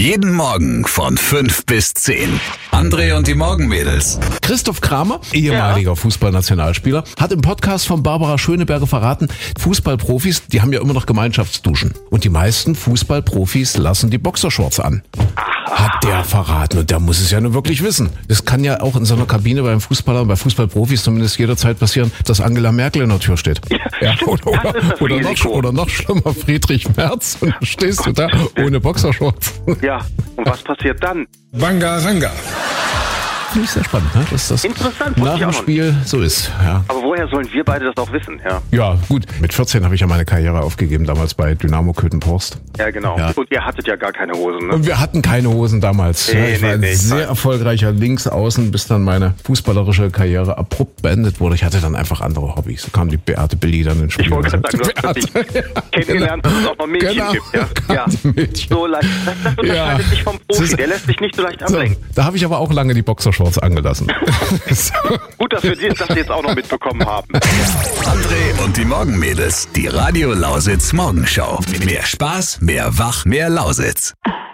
Jeden Morgen von 5 bis 10. André und die Morgenmädels. Christoph Kramer, ehemaliger Fußballnationalspieler, hat im Podcast von Barbara Schöneberger verraten, Fußballprofis, die haben ja immer noch Gemeinschaftsduschen. Und die meisten Fußballprofis lassen die Boxershorts an. Hat der verraten, und der muss es ja nur wirklich wissen. Es kann ja auch in so einer Kabine beim Fußballer und bei Fußballprofis zumindest jederzeit passieren, dass Angela Merkel in der Tür steht. Ja, oder noch schlimmer, Friedrich Merz, und dann stehst du da ohne Boxershorts. Ja, und was passiert dann? Bangaranga. Finde ich sehr spannend, ne? Dass das Interessant, nach dem Spiel so ist. Ja. Aber woher sollen wir beide das auch wissen? Ja, gut. Mit 14 habe ich ja meine Karriere aufgegeben, damals bei Dynamo Köthen-Porst. Ja, genau. Ja. Und ihr hattet ja gar keine Hosen, ne? Und wir hatten keine Hosen damals. Ich war ein sehr erfolgreicher Linksaußen, bis dann meine fußballerische Karriere abrupt beendet wurde. Ich hatte dann einfach andere Hobbys. So kam die Beate Billy dann ins Spiel. Ich wollte gerade sagen, du hast dich kennengelernt, dass es auch noch Mädchen gibt. Ja. Mädchen. So leicht. Das unterscheidet sich vom Profi. Der lässt sich nicht so leicht ablenken. So, da habe ich aber auch lange die Boxershorts angelassen. Gut, dass wir das jetzt auch noch mitbekommen haben. André und die Morgenmädels. Die Radio Lausitz Morgenschau. Mehr Spaß, mehr Wach, mehr Lausitz.